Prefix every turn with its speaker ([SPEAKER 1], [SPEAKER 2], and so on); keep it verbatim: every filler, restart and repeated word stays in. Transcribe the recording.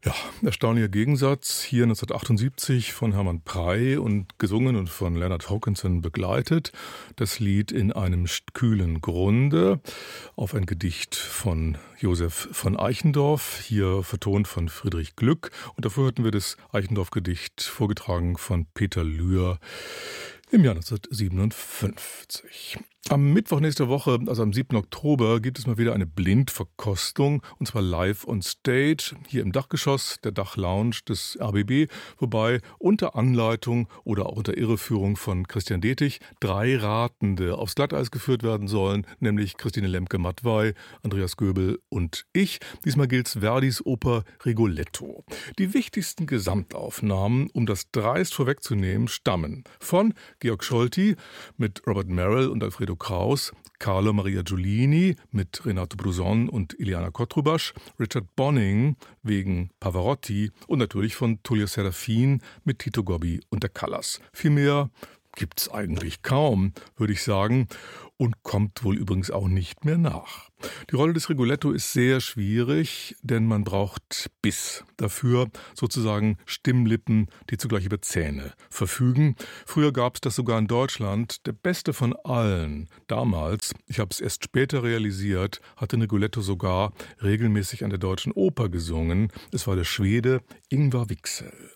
[SPEAKER 1] Ja, erstaunlicher Gegensatz. Hier neunzehnhundertachtundsiebzig von Hermann Prey und gesungen und von Leonard Hawkinson begleitet. Das Lied In einem kühlen Grunde auf ein Gedicht von Josef von Eichendorff, hier vertont von Friedrich Glück. Und davor hörten wir das Eichendorff-Gedicht, vorgetragen von Peter Lühr im Jahr neunzehnhundertsiebenundfünfzig. Am Mittwoch nächster Woche, also am siebten Oktober, gibt es mal wieder eine Blindverkostung, und zwar live on stage, hier im Dachgeschoss der Dachlounge des R B B, wobei unter Anleitung oder auch unter Irreführung von Christian Detig drei Ratende aufs Glatteis geführt werden sollen, nämlich Christine Lemke-Mattwey, Andreas Göbel und ich. Diesmal gilt's Verdis Oper Rigoletto. Die wichtigsten Gesamtaufnahmen, um das dreist vorwegzunehmen, stammen von Georg Scholti mit Robert Merrill und Alfredo Kraus, Carlo Maria Giulini mit Renato Bruzon und Iliana Kotrubasch, Richard Bonning wegen Pavarotti und natürlich von Tullio Serafin mit Tito Gobbi und der Callas. Viel mehr gibt's eigentlich kaum, würde ich sagen, und kommt wohl übrigens auch nicht mehr nach. Die Rolle des Rigoletto ist sehr schwierig, denn man braucht Biss. Dafür sozusagen Stimmlippen, die zugleich über Zähne verfügen. Früher gab es das sogar in Deutschland. Der beste von allen damals, ich habe es erst später realisiert, hatte Rigoletto sogar regelmäßig an der Deutschen Oper gesungen. Es war der Schwede Ingvar Wixell.